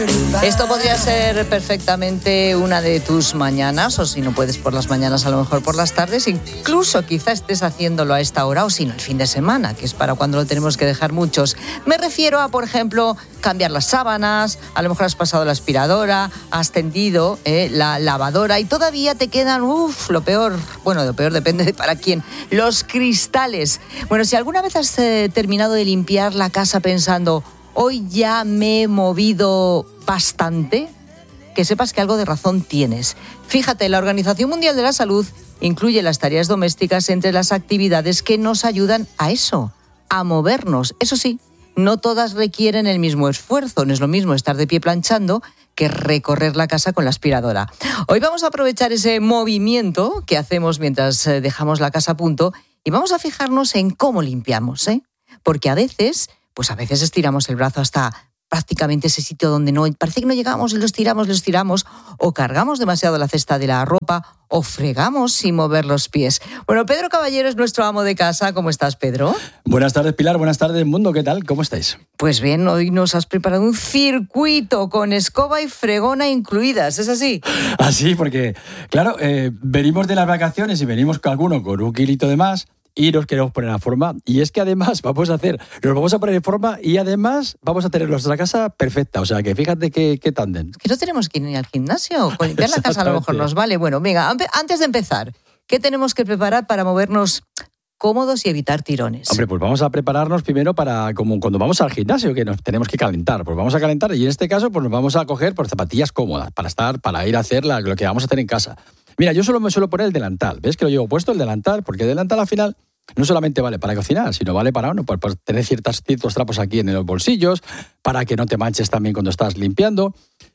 Esto podría ser perfectamente una de tus mañanas, o si no puedes por las mañanas, a lo mejor por las tardes. Incluso quizá estés haciéndolo a esta hora, o si no el fin de semana, que es para cuando lo tenemos que dejar muchos. Me refiero a, por ejemplo, cambiar las sábanas, a lo mejor has pasado la aspiradora, has tendido la lavadora y todavía te quedan, lo peor depende de para quién, los cristales. Bueno, si alguna vez has terminado de limpiar la casa pensando, hoy ya me he movido bastante, que sepas que algo de razón tienes. Fíjate, la Organización Mundial de la Salud incluye las tareas domésticas entre las actividades que nos ayudan a eso, a movernos. Eso sí, no todas requieren el mismo esfuerzo. No es lo mismo estar de pie planchando que recorrer la casa con la aspiradora. Hoy vamos a aprovechar ese movimiento que hacemos mientras dejamos la casa a punto y vamos a fijarnos en cómo limpiamos, porque a veces estiramos el brazo hasta prácticamente ese sitio donde no parece que no llegamos y lo estiramos, o cargamos demasiado la cesta de la ropa, o fregamos sin mover los pies. Bueno, Pedro Caballero es nuestro amo de casa. ¿Cómo estás, Pedro? Buenas tardes, Pilar. Buenas tardes, mundo. ¿Qué tal? ¿Cómo estáis? Pues bien, hoy nos has preparado un circuito con escoba y fregona incluidas. ¿Es así? Así, porque, claro, venimos de las vacaciones y venimos con alguno con un kilito de más y nos queremos poner a forma. Y es que además nos vamos a poner en forma y además vamos a tener nuestra casa perfecta. O sea, que fíjate qué tándem. Es que no tenemos que ir ni al gimnasio. Con limpiar la casa a lo mejor nos vale. Bueno, venga, antes de empezar, ¿qué tenemos que preparar para movernos cómodos y evitar tirones? Hombre, pues vamos a prepararnos primero para, como cuando vamos al gimnasio, que nos tenemos que calentar. Pues vamos a calentar y en este caso pues nos vamos a coger por zapatillas cómodas para ir a hacer lo que vamos a hacer en casa. Mira, yo solo me suelo poner el delantal. ¿Ves que lo llevo puesto, el delantal? Porque el delantal al final no solamente vale para cocinar, sino vale para pues tener ciertos trapos aquí en los bolsillos, para que no te manches también cuando estás limpiando.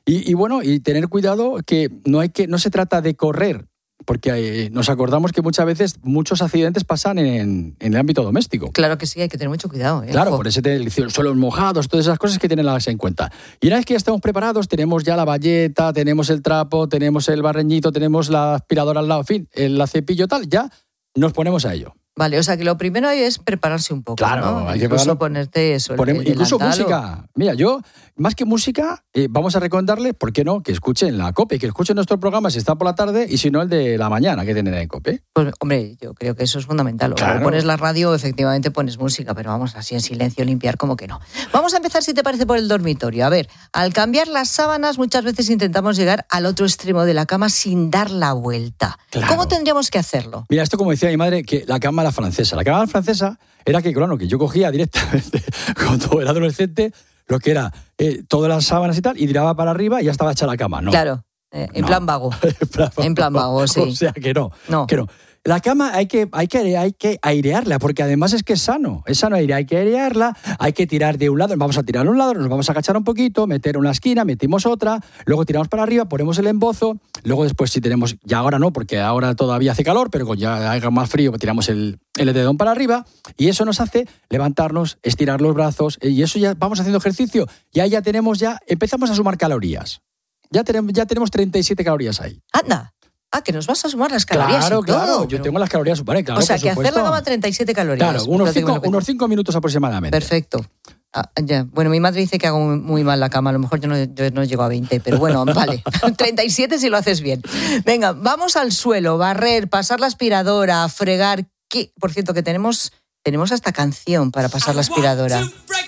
Y tener cuidado que no se trata de correr, porque nos acordamos que muchas veces muchos accidentes pasan en el ámbito doméstico. Claro que sí, hay que tener mucho cuidado. Claro, por ese suelos mojados, todas esas cosas que tienen que tenerlas en cuenta. Y una vez que ya estamos preparados, tenemos ya la bayeta, tenemos el trapo, tenemos el barreñito, tenemos la aspiradora al lado, en fin, el cepillo tal, ya nos ponemos a ello. Vale, o sea que lo primero es prepararse un poco, claro, ¿no? Hay que incluso ponerte eso. Incluso música. Mira, yo, más que música, vamos a recomendarles, ¿por qué no?, que escuchen la COPE, que escuchen nuestro programa si está por la tarde y si no el de la mañana que tienen en COPE. Pues, hombre, yo creo que eso es fundamental. Claro. O pones la radio, efectivamente pones música, pero vamos así en silencio, limpiar como que no. Vamos a empezar, si te parece, por el dormitorio. A ver, al cambiar las sábanas muchas veces intentamos llegar al otro extremo de la cama sin dar la vuelta. Claro. ¿Cómo tendríamos que hacerlo? Mira, esto como decía mi madre, que la cama a la francesa. La cama a la francesa era que, claro, que yo cogía directamente, cuando era adolescente, lo que era todas las sábanas y tal, y tiraba para arriba y ya estaba hecha la cama, ¿no? Claro, en plan vago. En plan vago, sí. O sea, que no. La cama hay que airearla, porque además es que es sano hay que airearla, hay que tirar de un lado, vamos a tirar a un lado, nos vamos a agachar un poquito, meter una esquina, metimos otra, luego tiramos para arriba, ponemos el embozo, luego después si tenemos, ya ahora no, porque ahora todavía hace calor, pero cuando ya haga más frío, tiramos el edredón para arriba, y eso nos hace levantarnos, estirar los brazos, y eso ya vamos haciendo ejercicio, y ahí empezamos a sumar calorías. Ya tenemos 37 calorías ahí. ¡Anda! Que nos vas a sumar las calorías. Claro, y todo, claro. Yo tengo las calorías superadas, claro. O sea, que supuesto. hacer la cama 37 calorías. Claro, unos 5 minutos aproximadamente. Perfecto. Ya. Bueno, mi madre dice que hago muy mal la cama. A lo mejor yo no llego a 20, pero bueno, vale. 37 si lo haces bien. Venga, vamos al suelo, barrer, pasar la aspiradora, fregar. ¿Qué? Por cierto, que tenemos hasta canción para pasar la aspiradora.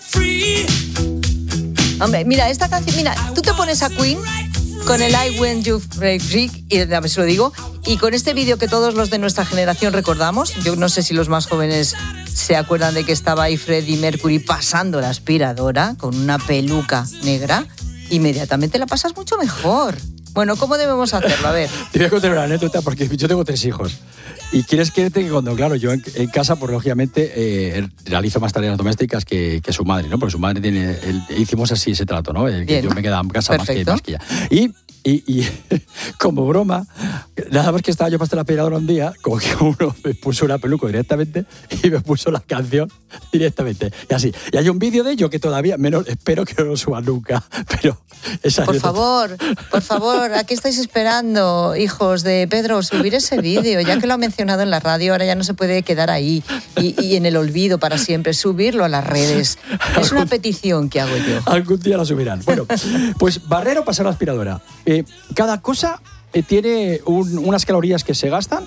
Hombre, mira, esta canción... Mira, tú te pones a Queen con el I Want You Break Free, y a ver si lo digo, y con este vídeo que todos los de nuestra generación recordamos. Yo no sé si los más jóvenes se acuerdan de que estaba ahí Freddie Mercury pasando la aspiradora con una peluca negra. Inmediatamente la pasas mucho mejor. Bueno, ¿cómo debemos hacerlo? A ver. Te voy a contar una anécdota porque yo tengo 3 hijos. Y quieres que cuando, claro, yo en casa, pues lógicamente realizo más tareas domésticas que su madre, ¿no? Porque su madre hicimos así ese trato, ¿no? Que yo me quedaba en casa más que ella. Y Y como broma, nada más que estaba yo pasando la aspiradora un día, como que uno me puso una peluca directamente y me puso la canción directamente. Y así. Y hay un vídeo de ello que todavía, espero que no lo suba nunca. Pero esa por favor, ¿a qué estáis esperando, hijos de Pedro? Subir ese vídeo, ya que lo ha mencionado en la radio, ahora ya no se puede quedar ahí y en el olvido para siempre. Subirlo a las redes. Es una petición que hago yo. Algún día la subirán. Bueno, pues barrer o pasar la aspiradora. Cada cosa tiene unas calorías que se gastan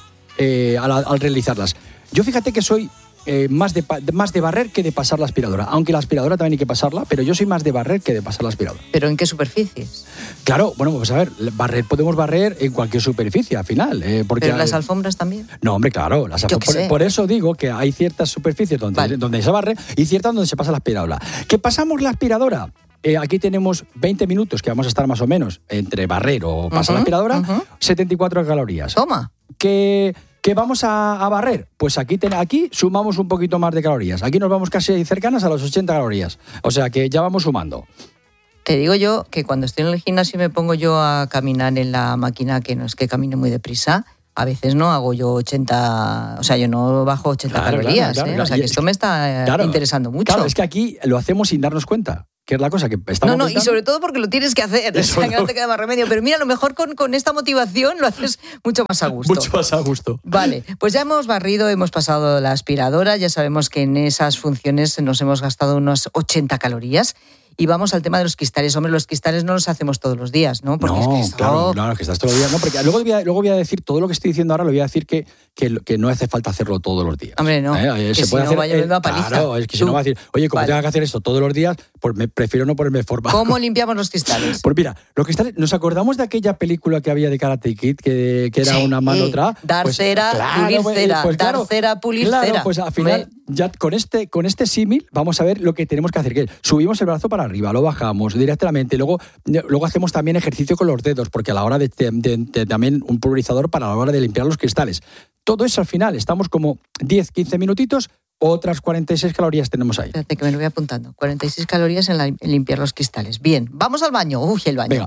al realizarlas. Yo fíjate que soy más de barrer que de pasar la aspiradora. Aunque la aspiradora también hay que pasarla, pero yo soy más de barrer que de pasar la aspiradora. ¿Pero en qué superficies? Claro, bueno, pues a ver, podemos barrer en cualquier superficie al final. Porque ¿Pero las alfombras también? No, hombre, claro. Por eso digo que hay ciertas superficies donde se barre y ciertas donde se pasa la aspiradora. ¿Qué pasamos la aspiradora? Aquí tenemos 20 minutos que vamos a estar más o menos entre barrer o pasar la aspiradora, 74 calorías. Toma. ¿Qué vamos a barrer? Pues aquí sumamos un poquito más de calorías. Aquí nos vamos casi cercanas a las 80 calorías. O sea que ya vamos sumando. Te digo yo que cuando estoy en el gimnasio y me pongo yo a caminar en la máquina, que no es que camine muy deprisa, a veces no hago yo 80, o sea, yo no bajo 80 calorías. Claro. O sea, que esto me está interesando mucho. Claro, es que aquí lo hacemos sin darnos cuenta. Que es la cosa que estamos No, y sobre todo porque lo tienes que hacer, o sea, que no te queda más remedio. Pero mira, a lo mejor con esta motivación lo haces mucho más a gusto. Mucho más a gusto. Vale, pues ya hemos barrido, hemos pasado la aspiradora, ya sabemos que en esas funciones nos hemos gastado unas 80 calorías. Y vamos al tema de los cristales. Hombre, los cristales no los hacemos todos los días, ¿no? Porque no, es que claro, que estás todos los días. No, porque luego voy a decir, todo lo que estoy diciendo ahora, lo voy a decir que no hace falta hacerlo todos los días. Hombre, no. Que se puede hacer, vaya viendo a paliza. Claro, es que si no va a decir, oye, como tenga que hacer esto todos los días, pues prefiero no ponerme forma. ¿Cómo limpiamos los cristales? Pues mira, los cristales, ¿nos acordamos de aquella película que había de Karate Kid, que era una mano otra? Dar cera, pulir cera. Dar cera, pulir cera. Claro, pues al final, ya con este símil, vamos a ver lo que tenemos que hacer. Que subimos el brazo para arriba, lo bajamos directamente, luego hacemos también ejercicio con los dedos, porque a la hora de también un pulverizador para la hora de limpiar los cristales. Todo eso al final, estamos como 10-15 minutitos, otras 46 calorías tenemos ahí. Espérate que me lo voy apuntando. 46 calorías en limpiar los cristales. Bien, vamos al baño. Uy, el baño.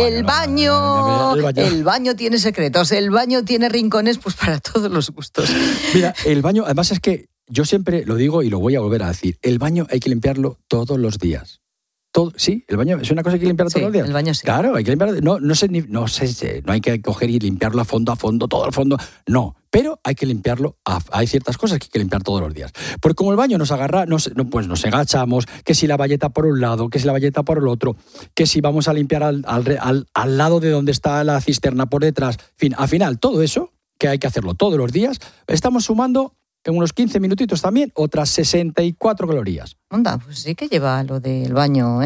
Venga, el baño tiene secretos, el baño tiene rincones pues para todos los gustos. Mira, el baño, además es que yo siempre lo digo y lo voy a volver a decir, el baño hay que limpiarlo todos los días. Sí, el baño es una cosa que hay que limpiarlo todos los días. El baño sí. Claro, hay que limpiarlo. No hay que coger y limpiarlo a fondo, todo el fondo. No, pero hay que limpiarlo. Hay ciertas cosas que hay que limpiar todos los días. Porque como el baño nos agarra, pues nos agachamos, que si la bayeta por un lado, que si la bayeta por el otro, que si vamos a limpiar al lado de donde está la cisterna por detrás. En fin, al final, todo eso, que hay que hacerlo todos los días, estamos sumando en unos 15 minutitos también otras 64 calorías. Onda, pues sí que lleva lo del baño,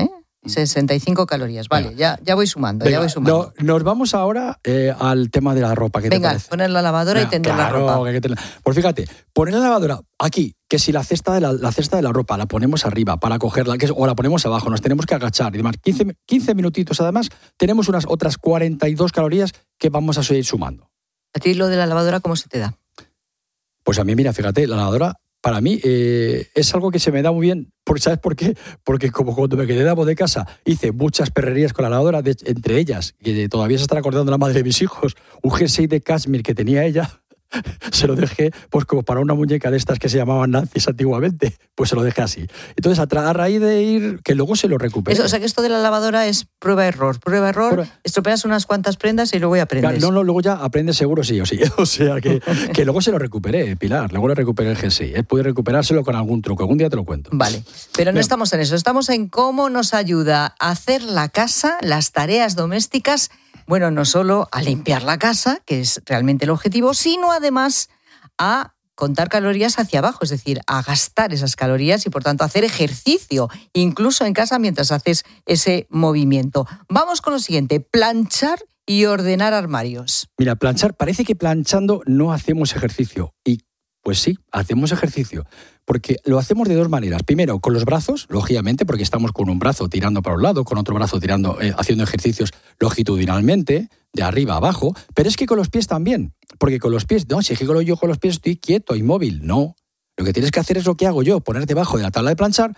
65 calorías. Vale, ya voy sumando, Nos vamos ahora al tema de la ropa. ¿Qué te parece? Poner la lavadora y tender la ropa. Pues fíjate, poner la lavadora aquí, que si la cesta de la ropa la ponemos arriba para cogerla, o la ponemos abajo, nos tenemos que agachar y demás. 15 minutitos además, tenemos unas otras 42 calorías que vamos a seguir sumando. ¿A ti lo de la lavadora cómo se te da? Pues a mí, mira, fíjate, la lavadora para mí es algo que se me da muy bien. ¿Sabes por qué? Porque como cuando me quedé de amo de casa hice muchas perrerías con la lavadora, entre ellas, que todavía se está acordando la madre de mis hijos, un jersey de cashmere que tenía ella, se lo dejé pues como para una muñeca de estas que se llamaban Nancy's antiguamente, pues se lo dejé así. Entonces, a raíz de ir, que luego se lo recuperé. O sea que esto de la lavadora es prueba-error, estropeas unas cuantas prendas y luego ya aprendes. No, luego ya aprendes seguro sí o sí. O sea que luego se lo recuperé, Pilar, luego lo recuperé el jersey. Pude recuperárselo con algún truco, algún día te lo cuento. Vale, pero no estamos en eso, estamos en cómo nos ayuda a hacer la casa, las tareas domésticas. Bueno, no solo a limpiar la casa, que es realmente el objetivo, sino además a contar calorías hacia abajo, es decir, a gastar esas calorías y por tanto hacer ejercicio, incluso en casa mientras haces ese movimiento. Vamos con lo siguiente, planchar y ordenar armarios. Mira, planchar, parece que planchando no hacemos ejercicio y pues sí, hacemos ejercicio, porque lo hacemos de dos maneras. Primero, con los brazos, lógicamente, porque estamos con un brazo tirando para un lado, con otro brazo tirando, haciendo ejercicios longitudinalmente, de arriba a abajo, pero es que con los pies también, porque con los pies, no, si es que yo con los pies estoy quieto, inmóvil, no. Lo que tienes que hacer es lo que hago yo, poner debajo de la tabla de planchar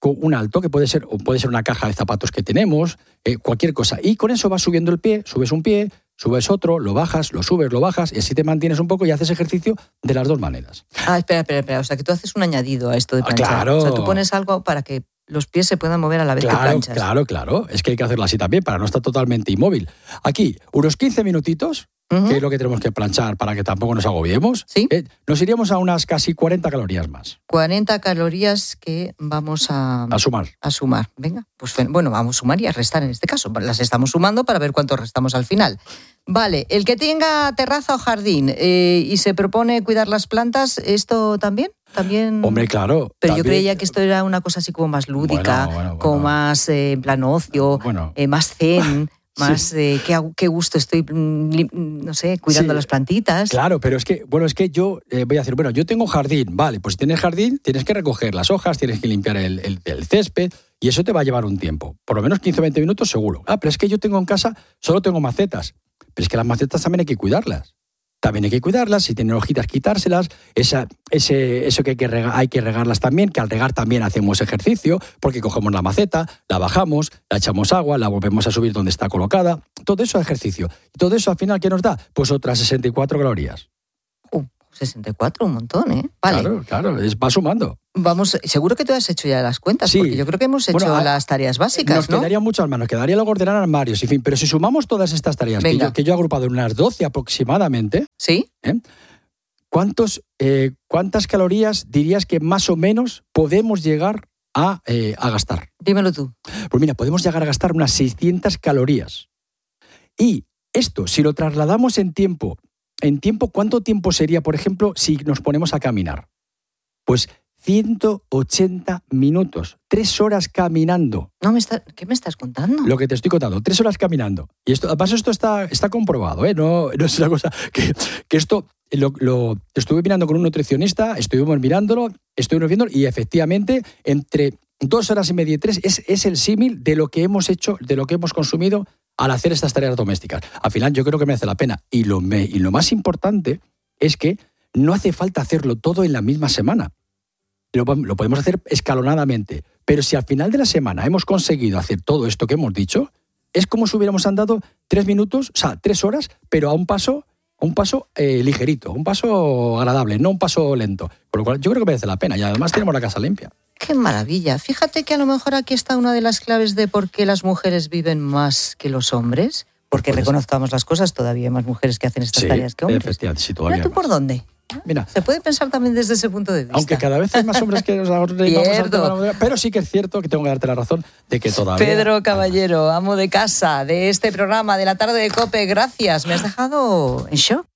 con un alto, que puede ser una caja de zapatos que tenemos, cualquier cosa. Y con eso vas subiendo el pie, subes un pie, subes otro, lo bajas, lo subes, lo bajas, y así te mantienes un poco y haces ejercicio de las dos maneras. Espera. O sea, que tú haces un añadido a esto de planchar. Claro. O sea, tú pones algo para que los pies se puedan mover a la vez que planchas. Claro. Es que hay que hacerlo así también para no estar totalmente inmóvil. Aquí, unos 15 minutitos, que es lo que tenemos que planchar para que tampoco nos agobiemos. ¿Sí? Nos iríamos a unas casi 40 calorías más. 40 calorías que vamos a sumar. A sumar. Venga, pues bueno, vamos a sumar y a restar en este caso. Las estamos sumando para ver cuánto restamos al final. Vale, el que tenga terraza o jardín y se propone cuidar las plantas, ¿esto también? Hombre, claro. Pero también. yo creía que esto era una cosa así como más lúdica, bueno. como más en plan ocio, más zen, más sí. qué gusto estoy, no sé, cuidando las plantitas. Claro, pero es que yo voy a decir, yo tengo jardín, vale, pues si tienes jardín tienes que recoger las hojas, tienes que limpiar el césped y eso te va a llevar un tiempo, por lo menos 15 o 20 minutos seguro. Pero es que yo tengo en casa, solo tengo macetas, pero es que las macetas también hay que cuidarlas. Si tienen hojitas, quitárselas, eso que hay que regarlas también, que al regar también hacemos ejercicio, porque cogemos la maceta, la bajamos, la echamos agua, la volvemos a subir donde está colocada, todo eso es ejercicio. Y todo eso al final, ¿qué nos da? Pues otras 64 calorías. 64, un montón, ¿eh? Vale. Claro, va sumando. Vamos, seguro que tú has hecho ya las cuentas, sí. Porque yo creo que hemos hecho las tareas básicas, nos quedarían muchas más, nos quedaría luego ordenar armarios, en fin, pero si sumamos todas estas tareas que yo he agrupado en unas 12 aproximadamente, ¿sí? ¿Cuántas calorías dirías que más o menos podemos llegar a gastar? Dímelo tú. Pues mira, podemos llegar a gastar unas 600 calorías. Y esto, si lo trasladamos en tiempo, ¿cuánto tiempo sería, por ejemplo, si nos ponemos a caminar? Pues 180 minutos, 3 horas caminando. ¿Qué me estás contando? Lo que te estoy contando, 3 horas caminando. Y además esto está comprobado, ¿eh? No es una cosa que esto lo estuve mirando con un nutricionista, estuvimos mirándolo, estuvimos viendo y efectivamente entre 2 horas y media y 3 es el símil de lo que hemos hecho, de lo que hemos consumido al hacer estas tareas domésticas. Al final yo creo que merece la pena. Y lo más importante es que no hace falta hacerlo todo en la misma semana. Lo podemos hacer escalonadamente. Pero si al final de la semana hemos conseguido hacer todo esto que hemos dicho, es como si hubiéramos andado 3 minutos, o sea, 3 horas, pero a un paso ligerito, un paso agradable, no un paso lento. Por lo cual yo creo que merece la pena. Y además tenemos la casa limpia. ¡Qué maravilla! Fíjate que a lo mejor aquí está una de las claves de por qué las mujeres viven más que los hombres. Porque reconozcamos las cosas, todavía hay más mujeres que hacen estas tareas que hombres. Efectivamente, sí, todavía. ¿Tú por dónde? Mira, se puede pensar también desde ese punto de vista. Aunque cada vez hay más hombres que nos pero sí que es cierto que tengo que darte la razón de que todavía... Pedro Caballero, amo de casa de este programa de la tarde de COPE, gracias. Me has dejado en shock.